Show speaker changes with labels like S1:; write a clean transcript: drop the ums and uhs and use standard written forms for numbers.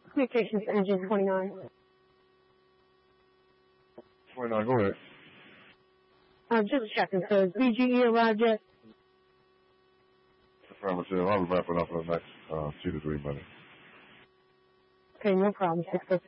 S1: Communications engine 29.
S2: 29, go ahead.
S1: Just checking, so is BGE arrived yet?
S2: Michelle, I'll be wrapping up for the next 2 to 3 minutes.
S1: Okay, no problem. 606.